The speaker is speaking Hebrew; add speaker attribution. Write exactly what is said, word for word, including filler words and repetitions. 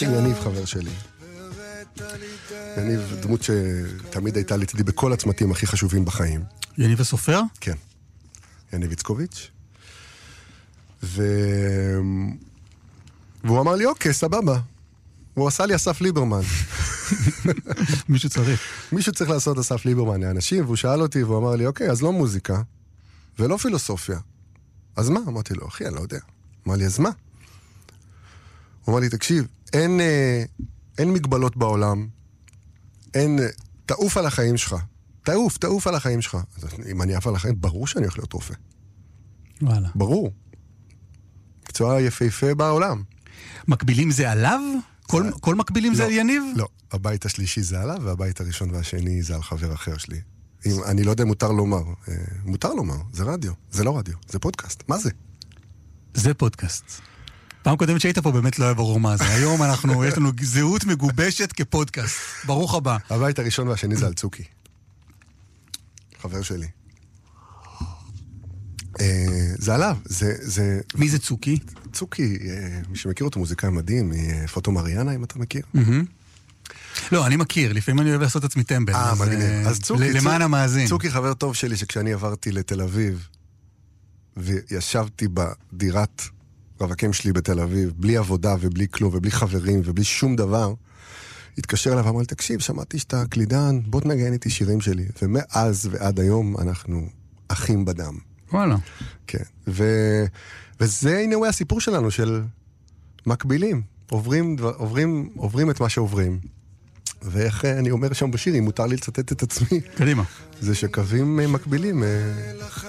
Speaker 1: יש עם יניב חבר שלי. יניב דמות שתמיד הייתה לצדי בכל הצמתים הכי חשובים בחיים.
Speaker 2: יניב הסופר?
Speaker 1: כן. יניב יצקוביץ'. ו... והוא אמר לי, אוקיי, סבבה. הוא עשה לי אסף ליברמן.
Speaker 2: מישהו צריך.
Speaker 1: מישהו צריך לעשות אסף ליברמן לאנשים, והוא שאל אותי, והוא אמר לי, אוקיי, אז לא מוזיקה, ולא פילוסופיה. אז מה? אמרתי לו, אחי, אני לא יודע. אמר לי, אז מה? הוא אמר לי, תקשיב, אין, אה, אין מגבלות בעולם, אין, תעוף על החיים שלך. תעוף, תעוף על החיים שלך. אז אם אני אעף על החיים, ברור שאני הולך להיות רופא.
Speaker 2: וואלה.
Speaker 1: ברור. מקצוע יפהפה בעולם.
Speaker 2: מקבילים זה עליו? כל,
Speaker 1: זה...
Speaker 2: כל מקבילים
Speaker 1: לא,
Speaker 2: זה על יניב?
Speaker 1: לא, הבית השלישי זה עליו, והבית הראשון והשני זה על חבר אחר שלי. אם, אני לא יודע, מותר לומר. אה, מותר לומר, זה רדיו. זה לא רדיו, זה פודקאסט. מה זה?
Speaker 2: זה פודקאסט. פעם קודמת שהיית פה באמת לא היה ברור מה זה. היום אנחנו, יש לנו זהות מגובשת כפודקאסט. ברוך הבא.
Speaker 1: הבית הראשון והשני זה על צוקי. חבר שלי. זה עליו, זה, זה...
Speaker 2: מי זה צוקי?
Speaker 1: צוקי, מי שמכיר אותו, מוזיקאי מדהים, פוטו מריאנה, אם אתה מכיר.
Speaker 2: לא, אני מכיר, לפעמים אני אוהב לעשות עצמי טמבל.
Speaker 1: אה, מגניב. אז צוקי,
Speaker 2: למען המאזין.
Speaker 1: צוקי חבר טוב שלי, שכשאני עברתי לתל אביב, וישבתי בדירת רווקים שלי בתל אביב, בלי עבודה ובלי כלום, ובלי חברים, ובלי שום דבר, התקשר אליו ואמר לי, תקשיב, שמעתי שאתה קלידן, בוא תנגן איתי שירים שלי. ומאז ועד היום אנחנו אחים בדם.
Speaker 2: וואלה.
Speaker 1: כן. ו... וזה, הנה הוא הסיפור שלנו, של מקבילים. עוברים, דבר... עוברים, עוברים את מה שעוברים. ואיך אני אומר שם בשיר, אם מותר לי לצטט את עצמי.
Speaker 2: קדימה.
Speaker 1: זה שקווים מקבילים.